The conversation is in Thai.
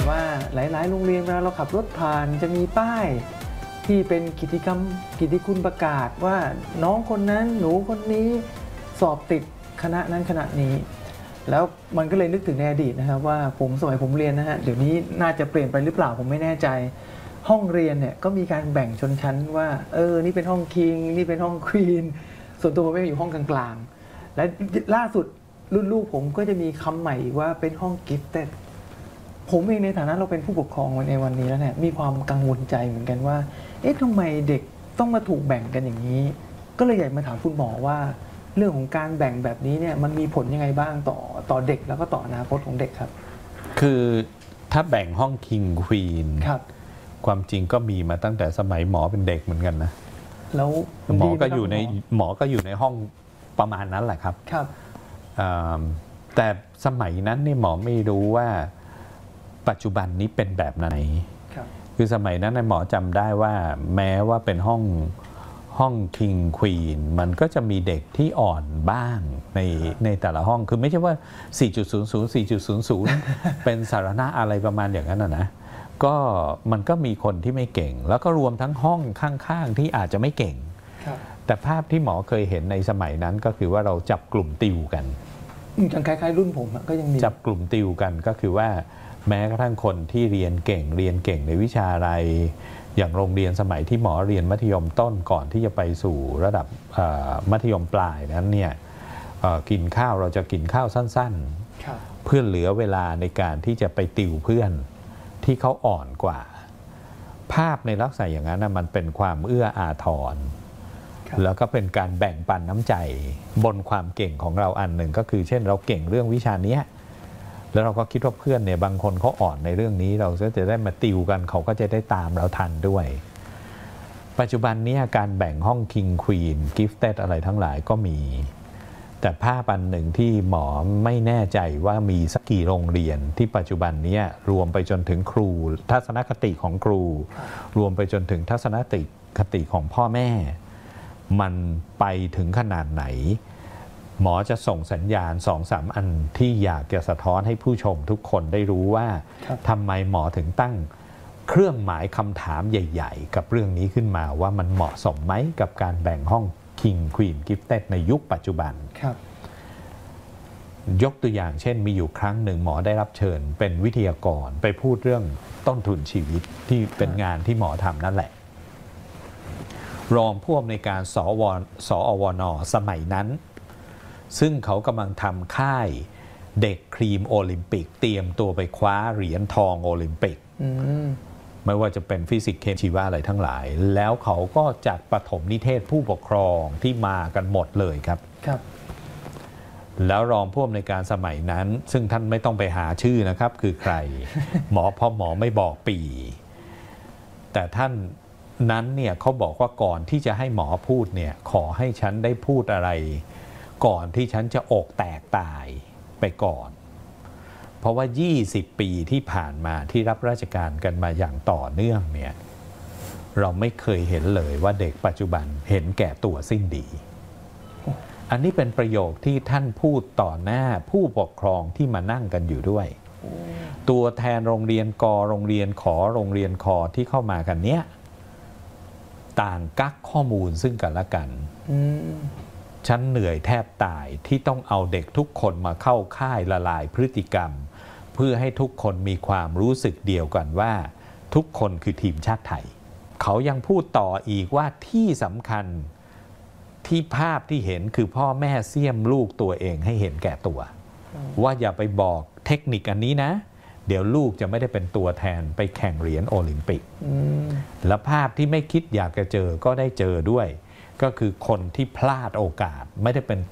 ว่าหลายๆโรงเรียนเวลาเราขับรถผ่านจะมีป้ายที่เป็นกิตติคุณประกาศว่าน้องคนนั้นหนูคนนี้สอบติดคณะนั้นคณะนี้แล้วมันก็เลยนึกถึงในอดีตนะครับว่าสมัยผมเรียนนะฮะเดี๋ยวนี้น่าจะเปลี่ยนไปหรือเปล่าผมไม่แน่ใจห้องเรียนเนี่ยก็มีการแบ่งชนชั้นว่านี่เป็นห้องคิงนี่เป็นห้องควีนส่วนตัวผมอยู่ห้องกลางๆและล่าสุดรุ่นลูกผมก็จะมีคำใหม่ว่าเป็นห้องกิฟเต็ดผมเองในฐานะเราเป็นผู้ปกครองในวันนี้แล้วเนี่ยมีความกังวลใจเหมือนกันว่าทำไมเด็กต้องมาถูกแบ่งกันอย่างนี้ก็เลยอยากมาถามคุณหมอว่าเรื่องของการแบ่งแบบนี้เนี่ยมันมีผลยังไงบ้างต่อเด็กแล้วก็ต่ออนาคตของเด็กครับคือถ้าแบ่งห้องคิงควีนความจริงก็มีมาตั้งแต่สมัยหมอเป็นเด็กเหมือนกันนะแล้วหมอก็อยู่ในห้องประมาณนั้นแหละครับแต่สมัยนั้นนี่หมอไม่รู้ว่าปัจจุบันนี้เป็นแบบไหนคือสมัยนั้นหมอจำได้ว่าแม้ว่าเป็นห้องคิงควีนมันก็จะมีเด็กที่อ่อนบ้างในแต่ละห้องคือไม่ใช่ว่า 4.00 4.00 เป็นสาระอะไรประมาณอย่างนั้นนะก็มันก็มีคนที่ไม่เก่งแล้วก็รวมทั้งห้องข้างๆที่อาจจะไม่เก่งแต่ภาพที่หมอเคยเห็นในสมัยนั้นก็คือว่าเราจับกลุ่มติวกันยังคล้ายๆรุ่นผมก็ยังมีจับกลุ่มติวกันก็คือว่าแม้กระทั่งคนที่เรียนเก่งในวิชาอะไรอย่างโรงเรียนสมัยที่หมอเรียนมัธยมต้นก่อนที่จะไปสู่ระดับมัธยมปลายนั้นเนี่ยกินข้าวเราจะกินข้าวสั้นๆเพื่อเหลือเวลาในการที่จะไปติวเพื่อนที่เขาอ่อนกว่าภาพในลักษณะอย่างนั้นมันเป็นความเอื้ออาทรแล้วก็เป็นการแบ่งปันน้ำใจบนความเก่งของเราอันหนึ่งก็คือเช่นเราเก่งเรื่องวิชานี้แล้วเราก็คิดว่าเพื่อนเนี่ยบางคนเขาอ่อนในเรื่องนี้เราจะได้มาติวกันเขาก็จะได้ตามเราทันด้วยปัจจุบันนี้การแบ่งห้องคิงควีนกิฟเต็ดอะไรทั้งหลายก็มีแต่ภาพอันหนึ่งที่หมอไม่แน่ใจว่ามีสักกี่โรงเรียนที่ปัจจุบันนี้รวมไปจนถึงครูทัศนคติของครูรวมไปจนถึงทัศนคติของพ่อแม่มันไปถึงขนาดไหนหมอจะส่งสัญญาณ 2-3 อันที่อยากจะสะท้อนให้ผู้ชมทุกคนได้รู้ว่าทำไมหมอถึงตั้งเครื่องหมายคำถามใหญ่ๆกับเรื่องนี้ขึ้นมาว่ามันเหมาะสมไหมกับการแบ่งห้อง King Queen Gifted ในยุคปัจจุบันยกตัวอย่างเช่นมีอยู่ครั้งหนึ่งหมอได้รับเชิญเป็นวิทยากรไปพูดเรื่องต้นทุนชีวิตที่เป็นงานที่หมอทำนั่นแหละรองผู้อำนวยการสอวนสมัยนั้นซึ่งเขากำลังทำค่ายเด็กครีมโอลิมปิกเตรียมตัวไปคว้าเหรียญทองโอลิมปิกไม่ว่าจะเป็นฟิสิกส์เคมีชีวะอะไรทั้งหลายแล้วเขาก็จัดประถมนิเทศผู้ปกครองที่มากันหมดเลยครับแล้วรองผู้อำนวยการสมัยนั้นซึ่งท่านไม่ต้องไปหาชื่อนะครับคือใครพอหมอไม่บอกปีแต่ท่านนั้นเนี่ยเขาบอกว่าก่อนที่จะให้หมอพูดเนี่ยขอให้ฉันได้พูดอะไรก่อนที่ฉันจะอกแตกตายไปก่อนเพราะว่า20 ปีที่ผ่านมาที่รับราชการกันมาอย่างต่อเนื่องเนี่ยเราไม่เคยเห็นเลยว่าเด็กปัจจุบันเห็นแก่ตัวสิ้นดีอันนี้เป็นประโยคที่ท่านพูดต่อหน้าผู้ปกครองที่มานั่งกันอยู่ด้วยตัวแทนโรงเรียนกโรงเรียนขอโรงเรียนคอที่เข้ามากันเนี้ยต่างกักข้อมูลซึ่งกันและกันฉันเหนื่อยแทบตายที่ต้องเอาเด็กทุกคนมาเข้าค่ายละลายพฤติกรรมเพื่อให้ทุกคนมีความรู้สึกเดียวกันว่าทุกคนคือทีมชาติไทยเขายังพูดต่ออีกว่าที่สำคัญที่ภาพที่เห็นคือพ่อแม่เสี่ยมลูกตัวเองให้เห็นแก่ตัวว่าอย่าไปบอกเทคนิคอันนี้นะเดี๋ยวลูกจะไม่ได้เป็นตัวแทนไปแข่งเหรียญโอลิมปิกและภาพที่ไม่คิดอยากจะเจอก็ได้เจอด้วยก็คือคนที่พลาดโอกาสไม่ได้เป็น